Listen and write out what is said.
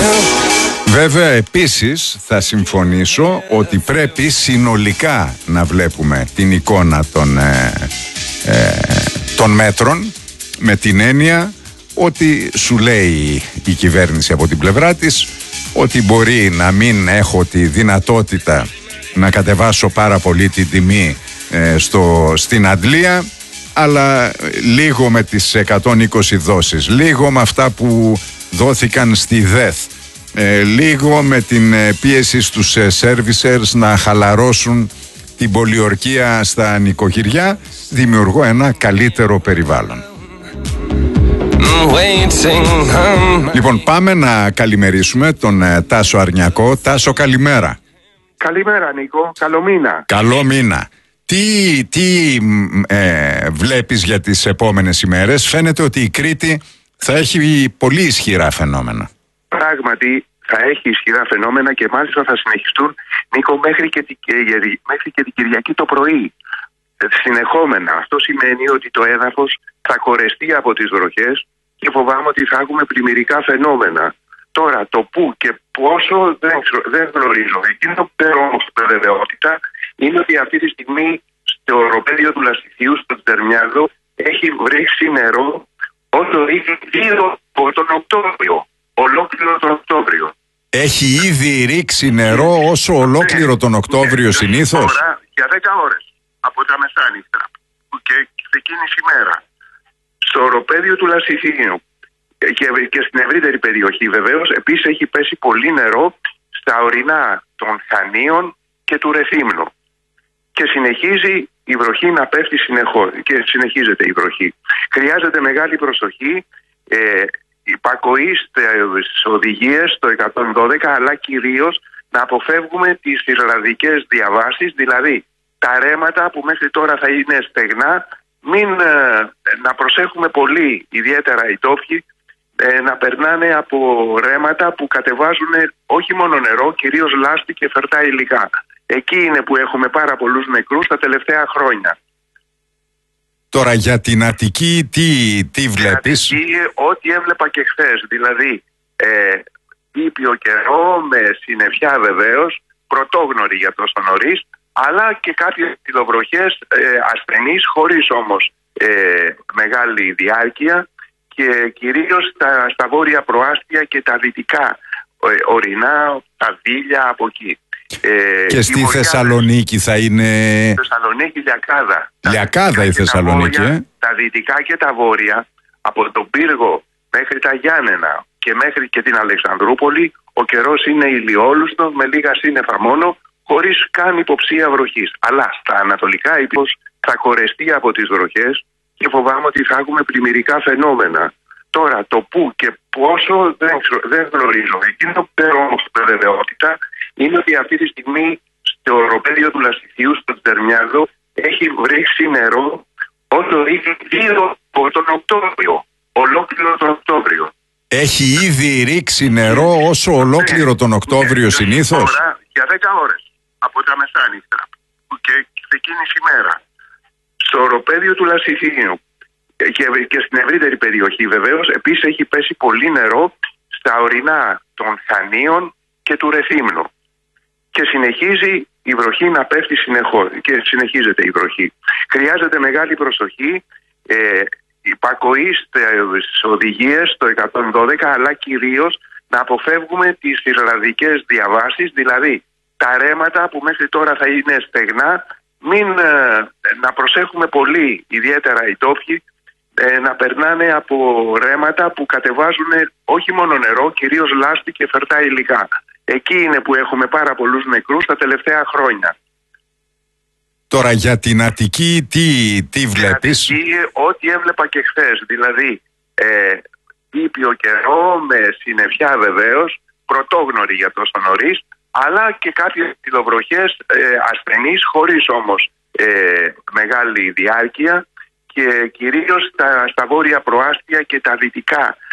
Βέβαια, επίσης θα συμφωνήσω ότι πρέπει συνολικά να βλέπουμε την εικόνα των μέτρων, με την έννοια ότι σου λέει η κυβέρνηση από την πλευρά της ότι μπορεί να μην έχω τη δυνατότητα να κατεβάσω πάρα πολύ την τιμή στην αντλία, αλλά λίγο με τις 120 δόσεις, λίγο με αυτά που δόθηκαν στη ΔΕΘ, λίγο με την πίεση στους servicers να χαλαρώσουν την πολιορκία στα νοικοκυριά, δημιουργώ ένα καλύτερο περιβάλλον. Λοιπόν, πάμε να καλημερίσουμε τον Τάσο Αρνιακό. Τάσο, καλημέρα. Καλημέρα, Νίκο. Καλό μήνα. Καλό μήνα. Τι βλέπεις για τις επόμενες ημέρες? Φαίνεται ότι η Κρήτη θα έχει πολύ ισχυρά φαινόμενα. Πράγματι θα έχει ισχυρά φαινόμενα και μάλιστα θα συνεχιστούν, Νίκο, μέχρι και την Κυριακή το πρωί. Συνεχόμενα. Αυτό σημαίνει ότι το έδαφος θα κορεστεί από τις βροχές και φοβάμαι ότι θα έχουμε πλημμυρικά φαινόμενα. Τώρα το πού και πόσο δεν γνωρίζω. Εκείνο που ξέρω όμως με βεβαιότητα είναι ότι αυτή τη στιγμή στο οροπέδιο του Λαστιθίου, στο Τερμιάδο, έχει βρέξει νερό όσο είχε δύο από τον Οκτώβριο. Ολόκληρο τον Οκτώβριο. Έχει ήδη ρίξει νερό όσο ολόκληρο τον Οκτώβριο συνήθως. Τώρα για 10 ώρες από τα μεσάνυχτα και ξεκίνησε η μέρα. Στο οροπέδιο του Λαστιθίου και στην ευρύτερη περιοχή βεβαίως επίσης έχει πέσει πολύ νερό στα ορεινά των Χανίων και του Ρεθύμνου. Και συνεχίζει η βροχή να πέφτει συνεχώς και συνεχίζεται η βροχή. Χρειάζεται μεγάλη προσοχή, υπακοή στις οδηγίες το 112, αλλά κυρίως να αποφεύγουμε τις ιρλανδικές διαβάσεις, δηλαδή τα ρέματα που μέχρι τώρα θα είναι στεγνά, να προσέχουμε πολύ, ιδιαίτερα οι τόπιοι, να περνάνε από ρέματα που κατεβάζουν όχι μόνο νερό, κυρίως λάσπη και φερτά υλικά. Εκεί είναι που έχουμε πάρα πολλούς νεκρούς τα τελευταία χρόνια. Τώρα για την Αττική τι βλέπεις? Την Αττική, ό,τι έβλεπα και χθες, δηλαδή ήπιο καιρό με συννεφιά βεβαίως, πρωτόγνωρη για τόσο νωρίς, αλλά και κάποιες ψιλοβροχές ασθενείς, χωρίς όμως μεγάλη διάρκεια, και κυρίως στα βόρεια προάστια και τα δυτικά ορεινά, τα Δήλια από εκεί. Και στη Θεσσαλονίκη θα είναι... Θεσσαλονίκη λιακάδα. Λιακάδα η Θεσσαλονίκη. Τα δυτικά και τα βόρεια, από τον Πύργο μέχρι τα Γιάννενα και μέχρι και την Αλεξανδρούπολη, ο καιρός είναι ηλιόλουστος με λίγα σύννεφα μόνο, χωρίς καν υποψία βροχής. Αλλά στα ανατολικά ύπος θα κορεστεί από τις βροχές και φοβάμαι ότι θα έχουμε πλημμυρικά φαινόμενα. Τώρα το πού και πόσο δεν γνωρίζω. Εκείνο που ξέρω όμως με βεβαιότητα είναι ότι αυτή τη στιγμή στο οροπέδιο του Λαστιθίου, στο Τερμιάδο, έχει βρέξει νερό όσο είχε δύο από τον Οκτώβριο. Ολόκληρο τον Οκτώβριο. Έχει ήδη ρίξει νερό όσο ολόκληρο τον Οκτώβριο συνήθως. Τώρα για 10 ώρες από τα μεσάνυχτα και ξεκίνησε η μέρα. Στο οροπέδιο του Λαστιθίου και στην ευρύτερη περιοχή βεβαίως επίσης έχει πέσει πολύ νερό στα ορεινά των Χανίων και του Ρεθύμνου. Και συνεχίζει η βροχή να πέφτει συνεχώς και συνεχίζεται η βροχή. Χρειάζεται μεγάλη προσοχή, υπακοή στις οδηγίες το 112, αλλά κυρίως να αποφεύγουμε τις ιρλανδικές διαβάσεις, δηλαδή τα ρέματα που μέχρι τώρα θα είναι στεγνά, να προσέχουμε πολύ, ιδιαίτερα οι τόπιοι, να περνάνε από ρέματα που κατεβάζουν όχι μόνο νερό, κυρίως λάσπη και φερτά υλικά. Εκεί είναι που έχουμε πάρα πολλούς νεκρούς τα τελευταία χρόνια. Τώρα για την Αττική τι βλέπεις? Την Αττική, ό,τι έβλεπα και χθες, δηλαδή ήπιο καιρό με συννεφιά βεβαίως, πρωτόγνωρη για τόσο νωρίς, αλλά και κάποιες ψιλοβροχές ασθενείς, χωρίς όμως μεγάλη διάρκεια, και κυρίως στα βόρεια προάστια και τα δυτικά